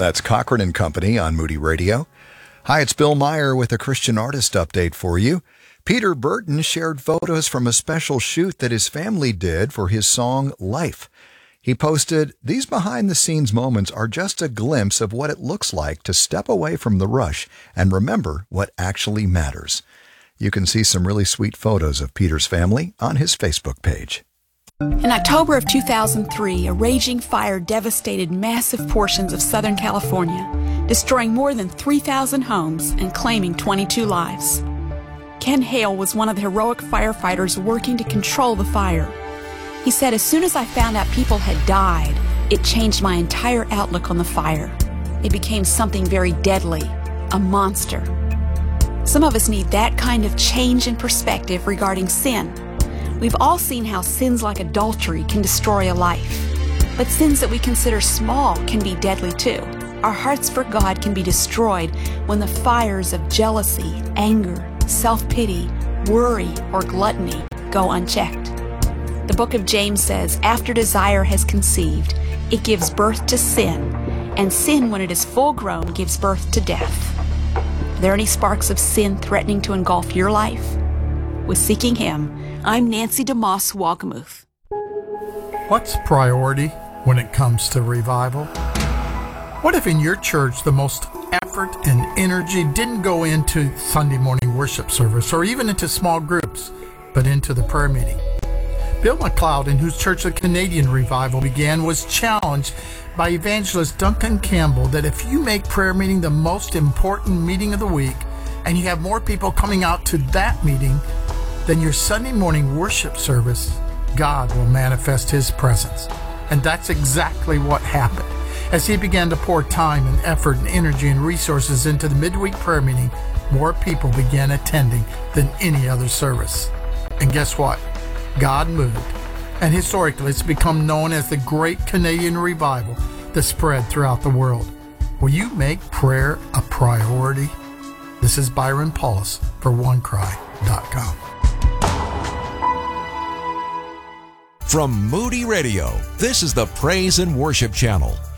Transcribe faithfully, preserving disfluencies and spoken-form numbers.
That's Cochran and Company on Moody Radio. Hi, it's Bill Meyer with a Christian artist update for you. Peter Burton shared photos from a special shoot that his family did for his song Life. He posted, "These behind-the-scenes moments are just a glimpse of what it looks like to step away from the rush and remember what actually matters." You can see some really sweet photos of Peter's family on his Facebook page. In October of two thousand three, a raging fire devastated massive portions of Southern California, destroying more than three thousand homes and claiming twenty-two lives. Ken Hale was one of the heroic firefighters working to control the fire. He said, "As soon as I found out people had died, it changed my entire outlook on the fire. It became something very deadly, a monster." Some of us need that kind of change in perspective regarding sin. We've all seen how sins like adultery can destroy a life. But sins that we consider small can be deadly too. Our hearts for God can be destroyed when the fires of jealousy, anger, self-pity, worry, or gluttony go unchecked. The book of James says, "After desire has conceived, it gives birth to sin, and sin, when it is full grown, gives birth to death." Are there any sparks of sin threatening to engulf your life? With Seeking Him, I'm Nancy DeMoss Walgamuth. What's priority when it comes to revival? What if in your church the most effort and energy didn't go into Sunday morning worship service or even into small groups, but into the prayer meeting? Bill McLeod, in whose church the Canadian revival began, was challenged by evangelist Duncan Campbell that if you make prayer meeting the most important meeting of the week and you have more people coming out to that meeting than your Sunday morning worship service, God will manifest His presence. And that's exactly what happened. As he began to pour time and effort and energy and resources into the midweek prayer meeting, more people began attending than any other service. And guess what? God moved. And historically, it's become known as the Great Canadian Revival that spread throughout the world. Will you make prayer a priority? This is Byron Paulus for one cry dot com. From Moody Radio, this is the Praise and Worship Channel.